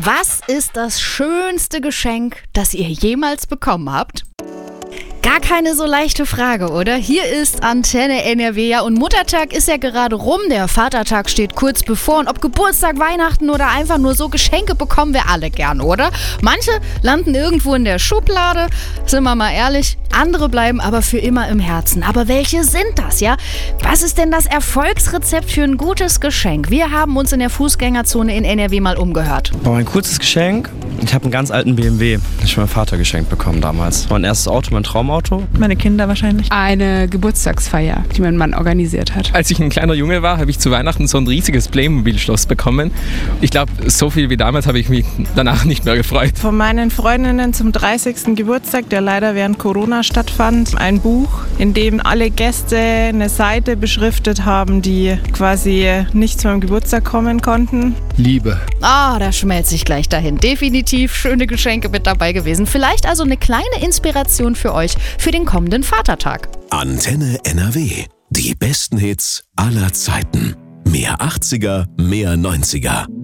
Was ist das schönste Geschenk, das ihr jemals bekommen habt? Gar keine so leichte Frage, oder? Hier ist Antenne NRW, ja, und Muttertag ist ja gerade rum, der Vatertag steht kurz bevor und ob Geburtstag, Weihnachten oder einfach nur so, Geschenke bekommen wir alle gern, oder? Manche landen irgendwo in der Schublade, sind wir mal ehrlich, andere bleiben aber für immer im Herzen. Aber welche sind das, ja? Was ist denn das Erfolgsrezept für ein gutes Geschenk? Wir haben uns in der Fußgängerzone in NRW mal umgehört. Mein kurzes Geschenk, ich habe einen ganz alten BMW, den ich von meinem Vater geschenkt bekommen damals. Mein erstes Auto, mein Traumauto. Meine Kinder wahrscheinlich. Eine Geburtstagsfeier, die mein Mann organisiert hat. Als ich ein kleiner Junge war, habe ich zu Weihnachten so ein riesiges Playmobil-Schloss bekommen. Ich glaube, so viel wie damals habe ich mich danach nicht mehr gefreut. Von meinen Freundinnen zum 30. Geburtstag, der leider während Corona stattfand, ein Buch, in dem alle Gäste eine Seite beschriftet haben, die quasi nicht zu meinem Geburtstag kommen konnten. Liebe. Da schmelze ich gleich dahin. Definitiv schöne Geschenke mit dabei gewesen. Vielleicht also eine kleine Inspiration für euch für den kommenden Vatertag. Antenne NRW. Die besten Hits aller Zeiten. Mehr 80er, mehr 90er.